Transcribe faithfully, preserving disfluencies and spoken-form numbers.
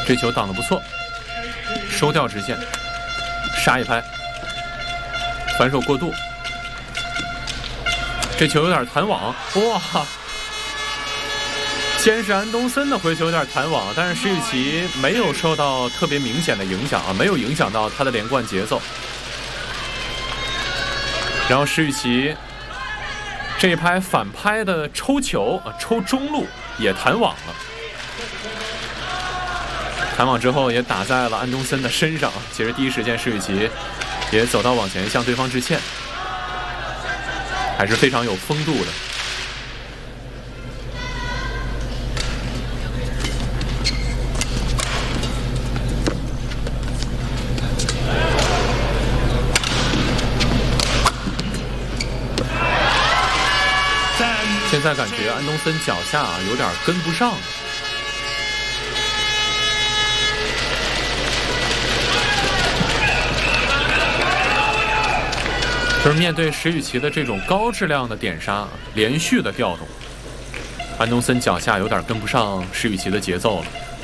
这球挡得不错，收掉直线，杀一拍，反手过度，这球有点弹网，哇！先是安东森的回球有点弹网，但是石宇奇没有受到特别明显的影响啊，没有影响到他的连贯节奏。然后石宇奇这一拍反拍的抽球啊，抽中路也弹网了，弹网之后也打在了安东森的身上。其实第一时间石宇奇也走到网前向对方致歉，还是非常有风度的。现在感觉安东森脚下啊有点跟不上，就是面对石宇奇的这种高质量的点杀，连续的调动，安东森脚下有点跟不上石宇奇的节奏了。